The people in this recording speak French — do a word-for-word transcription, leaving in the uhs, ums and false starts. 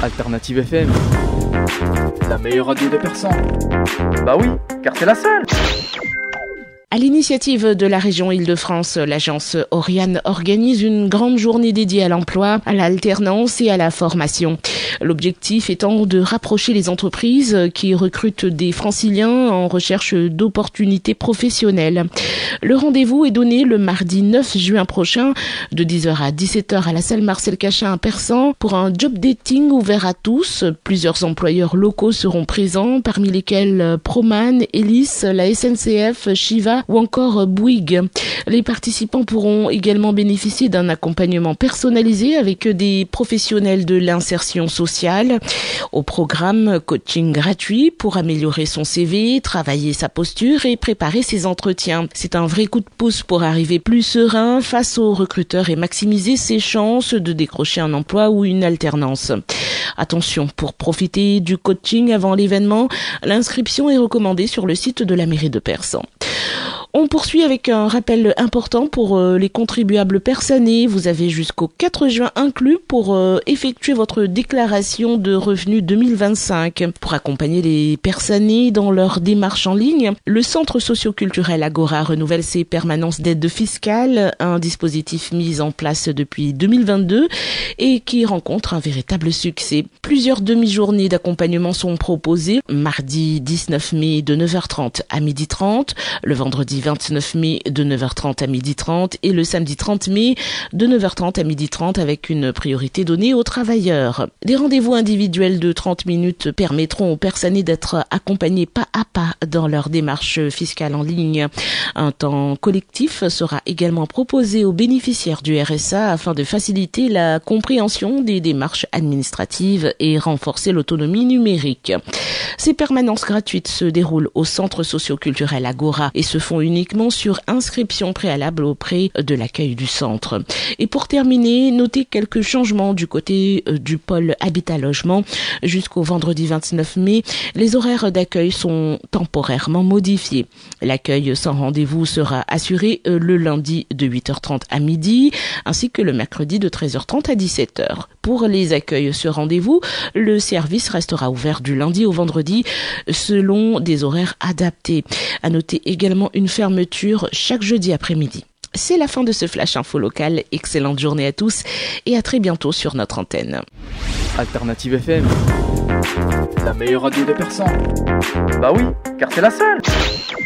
Alternative F M, la meilleure radio de Persan. Bah oui, car c'est la seule. À l'initiative de la région Île-de-France, l'agence Oriane organise une grande journée dédiée à l'emploi, à l'alternance et à la formation. L'objectif étant de rapprocher les entreprises qui recrutent des franciliens en recherche d'opportunités professionnelles. Le rendez-vous est donné le mardi neuf juin prochain de dix heures à dix-sept heures à la salle Marcel Cachin à Persan pour un job dating ouvert à tous. Plusieurs employeurs locaux seront présents, parmi lesquels Proman, Elis, la S N C F, Shiva ou encore Bouygues. Les participants pourront également bénéficier d'un accompagnement personnalisé avec des professionnels de l'insertion sociale. Au programme, coaching gratuit pour améliorer son C V, travailler sa posture et préparer ses entretiens. C'est un vrai coup de pouce pour arriver plus serein face aux recruteurs et maximiser ses chances de décrocher un emploi ou une alternance. Attention, pour profiter du coaching avant l'événement, l'inscription est recommandée sur le site de la mairie de Persan. On poursuit avec un rappel important pour euh, les contribuables persanais. Vous avez jusqu'au quatre juin inclus pour euh, effectuer votre déclaration de revenus deux mille vingt-cinq. Pour accompagner les persanais dans leur démarche en ligne, le Centre socio-culturel Agora renouvelle ses permanences d'aide fiscale, un dispositif mis en place depuis deux mille vingt-deux et qui rencontre un véritable succès. Plusieurs demi-journées d'accompagnement sont proposées, mardi dix-neuf mai de neuf heures trente à midi trente, le vendredi vingt-neuf mai de neuf heures trente à midi trente et le samedi trente mai de neuf heures trente à midi trente avec une priorité donnée aux travailleurs. Des rendez-vous individuels de trente minutes permettront aux personnes d'être accompagnées pas à pas dans leur démarche fiscale en ligne. Un temps collectif sera également proposé aux bénéficiaires du R S A afin de faciliter la compréhension des démarches administratives et renforcer l'autonomie numérique. Ces permanences gratuites se déroulent au Centre socio-culturel Agora et se font uniquement sur inscription préalable auprès de l'accueil du centre. Et pour terminer, notez quelques changements du côté du pôle Habitat-Logement. Jusqu'au vendredi vingt-neuf mai, les horaires d'accueil sont temporairement modifiés. L'accueil sans rendez-vous sera assuré le lundi de huit heures trente à midi, ainsi que le mercredi de treize heures trente à dix-sept heures. Pour les accueils sur rendez-vous, le service restera ouvert du lundi au vendredi selon des horaires adaptés. À noter également une fermeture chaque jeudi après-midi. C'est la fin de ce Flash Info local. Excellente journée à tous et à très bientôt sur notre antenne. Alternative F M, la meilleure radio de Persan. Bah oui, car c'est la seule.